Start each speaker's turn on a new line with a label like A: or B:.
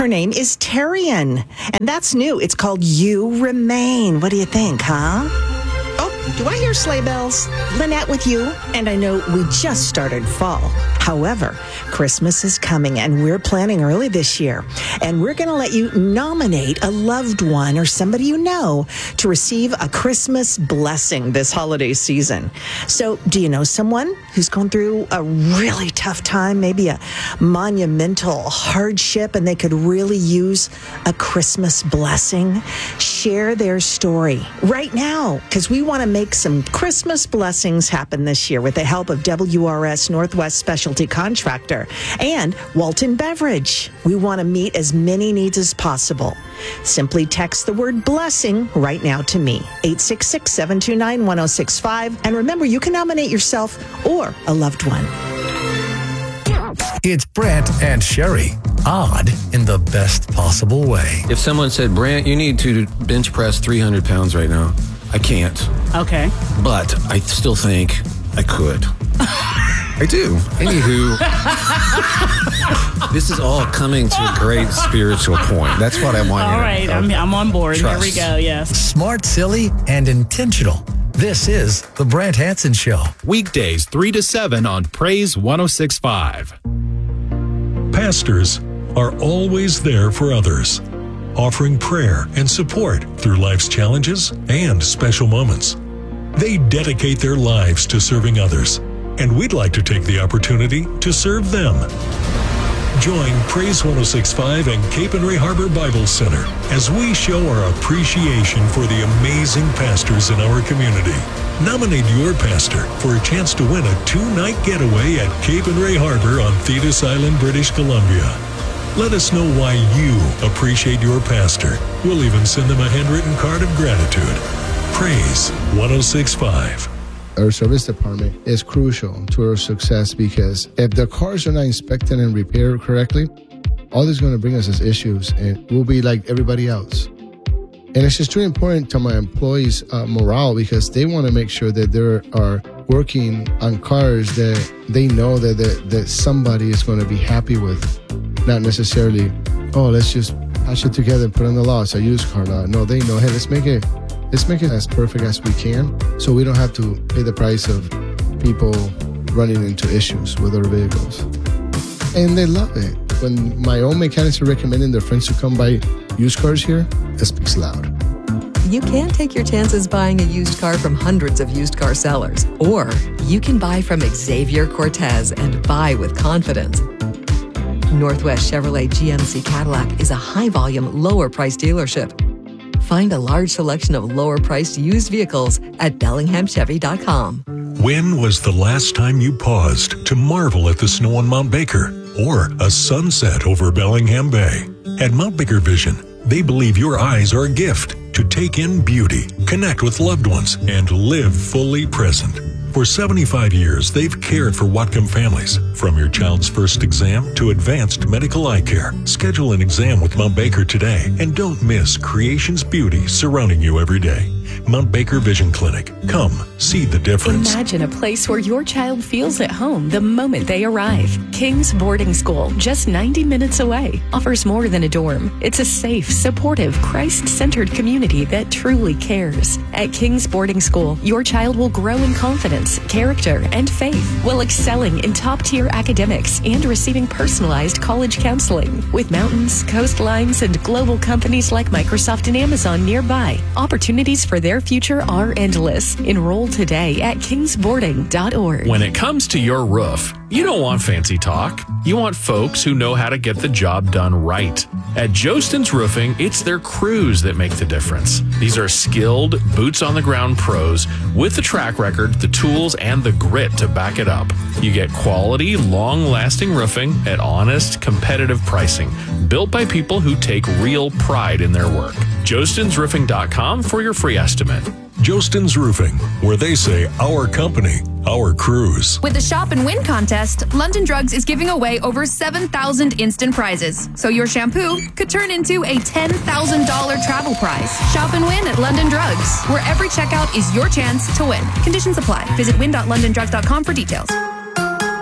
A: Her name is Terrian, and that's new. It's called You Remain. What do you think, huh? Oh, do I hear sleigh bells? Lynette with you. And I know we just started fall. However, Christmas is coming, and we're planning early this year. And we're going to let you nominate a loved one or somebody you know to receive a Christmas blessing this holiday season. So, do you know someone who's going through a really tough time, maybe a monumental hardship, and they could really use a Christmas blessing? Share their story right now, because we want to make some Christmas blessings happen this year with the help of WRS Northwest Specialty Contractor and Walton Beverage. We want to meet as many needs as possible. Simply text the word blessing right now to me, 866-729-1065. And remember, you can nominate yourself or a loved one.
B: It's Brant and Sherry. Odd in the best possible way.
C: If someone said, Brant, you need to bench press 300 pounds right now, I can't.
D: Okay.
C: But I still think I could. I do. Anywho, this is all coming to a great spiritual point. That's what I want you to
D: All right, I'm on board.
C: Trust.
D: Here we go, yes.
B: Smart, silly, and intentional. This is The Brant Hansen Show.
E: Weekdays 3 to 7 on Praise 106.5.
F: Pastors are always there for others, offering prayer and support through life's challenges and special moments. They dedicate their lives to serving others, and we'd like to take the opportunity to serve them. Join Praise 106.5 and Cape and Ray Harbor Bible Center as we show our appreciation for the amazing pastors in our community. Nominate your pastor for a chance to win a 2-night getaway at Cape and Ray Harbor on Thetis Island, British Columbia. Let us know why you appreciate your pastor. We'll even send them a handwritten card of gratitude. Praise 106.5.
G: Our service department is crucial to our success because if the cars are not inspected and repaired correctly, all this is going to bring us is issues, and we'll be like everybody else. And it's just too important to my employees' morale because they want to make sure that they are working on cars that they know that somebody is going to be happy with, not necessarily, oh, let's just patch it together and put it on the lot. It's a used car lot. No, they know, hey, let's make it as perfect as we can so we don't have to pay the price of people running into issues with our vehicles. And they love it. When my own mechanics are recommending their friends to come buy used cars here, it speaks loud.
H: You can take your chances buying a used car from hundreds of used car sellers, or you can buy from Xavier Cortez and buy with confidence. Northwest Chevrolet GMC Cadillac is a high-volume, lower-priced dealership. Find a large selection of lower-priced used vehicles at BellinghamChevy.com.
F: When was the last time you paused to marvel at the snow on Mount Baker or a sunset over Bellingham Bay? At Mount Baker Vision, they believe your eyes are a gift to take in beauty, connect with loved ones, and live fully present. For 75 years, they've cared for Whatcom families. From your child's first exam to advanced medical eye care, schedule an exam with Mount Baker today and don't miss creation's beauty surrounding you every day. Mount Baker Vision Clinic. Come, see the difference.
I: Imagine a place where your child feels at home the moment they arrive. King's Boarding School, just 90 minutes away, offers more than a dorm. It's a safe, supportive, Christ-centered community that truly cares. At King's Boarding School, your child will grow in confidence, character, and faith while excelling in top-tier academics and receiving personalized college counseling. With mountains, coastlines, and global companies like Microsoft and Amazon nearby, opportunities for their future are endless. Enroll today at kingsboarding.org.
E: When it comes to your roof, you don't want fancy talk. You want folks who know how to get the job done right. At Jostin's Roofing, it's their crews that make the difference. These are skilled, boots-on-the-ground pros with the track record, the tools, and the grit to back it up. You get quality, long-lasting roofing at honest, competitive pricing, built by people who take real pride in their work. JostinsRoofing.com for your free estimate.
F: Jostin's Roofing, where they say our company, our crews.
J: With the Shop and Win contest, London Drugs is giving away over 7,000 instant prizes. So your shampoo could turn into a $10,000 travel prize. Shop and win at London Drugs, where every checkout is your chance to win. Conditions apply. Visit win.londondrugs.com for details.